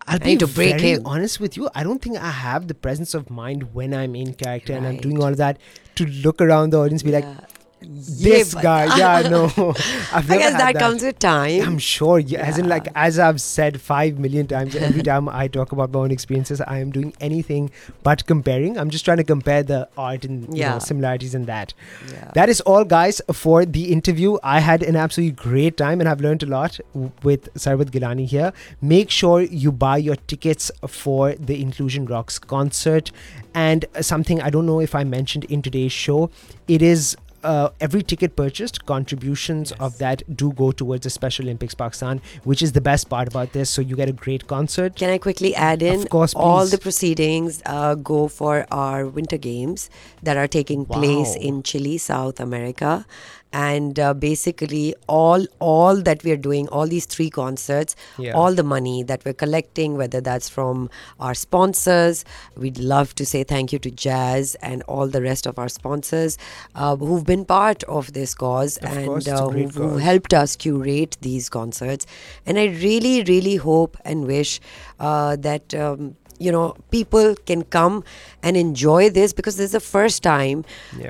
I'll I be need to break very him. honest with you. I don't think I have the presence of mind when I'm in character and I'm Right. doing all of that to look around the audience and be like, Yeah. this Yeah, guy. Yeah, no. I've I never guess had that comes with time. I'm sure. Yeah, as in, Yeah. like, as I've said 5 million times, every time I talk about my own experiences, I am doing anything but comparing. I'm just trying to compare the art and Yeah. similarities in that. Yeah. That is all, guys, for the interview. I had an absolutely great time and I've learned a lot with Sarwat Gilani here. Make sure you buy your tickets for the Inclusion Rocks concert. And something I don't know if I mentioned in today's show, it is every ticket purchased, contributions of that do go towards the Special Olympics Pakistan, which is the best part about this. So you get a great concert. Can I quickly add in? Of course, all please. the proceedings go for our Winter Games that are taking place Wow. in Chile, South America. And basically all that we are doing, all these 3 concerts, Yeah. all the money that we're collecting, whether that's from our sponsors, we'd love to say thank you to Jazz and all the rest of our sponsors who've been part of this cause Of and course, it's a great who cause. helped us curate these concerts. And I really, really hope and wish that people can come and enjoy this, because this is the first time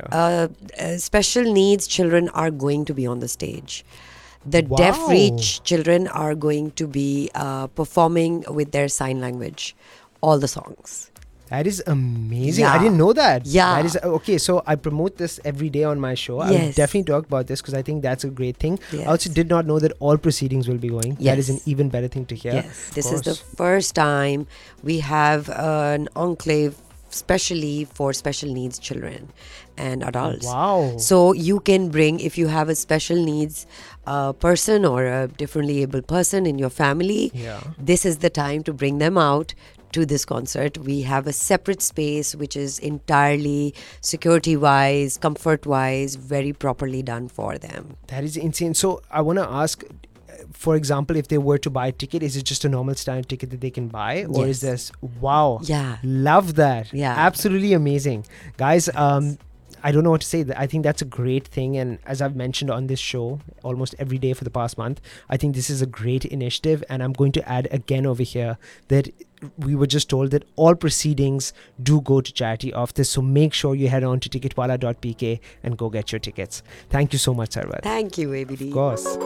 special needs children are going to be on the stage. The deaf Wow. reach children are going to be performing with their sign language, all the songs. That is amazing. I Yeah. didn't know that. Yeah. That is okay. So I promote this every day on my show. I'll Yes. definitely talk about this because I think that's a great thing. Yes. I also did not know that all proceedings will be going. That is an Yes. even better thing to hear. Yes, this is the course. first time we have an enclave specially for special needs children and adults. Wow. So you can bring, if you have a special needs person or a differently able person in your family, Yeah. this is the time to bring them out to this concert. We have a separate space which is entirely security wise, comfort wise, very properly done for them. That is insane. So I want to ask, for example, if they were to buy a ticket, is it just a normal standard ticket that they can buy? Or is this, wow. Yeah. Love that. Yeah. Absolutely amazing. Guys, I don't know what to say. I think that's a great thing. And as I've mentioned on this show almost every day for the past month, I think this is a great initiative. And I'm going to add again over here that we were just told that all proceedings do go to charity of this. So make sure you head on to ticketwala.pk and go get your tickets. Thank you so much, Sarwat. Thank you, ABD. Of course.